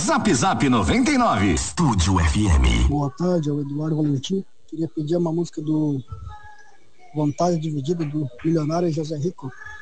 Zap Zap 99. Estúdio FM. Boa tarde, é o Eduardo Valentim. Queria pedir uma música do Vontade Dividida do Milionário José Rico.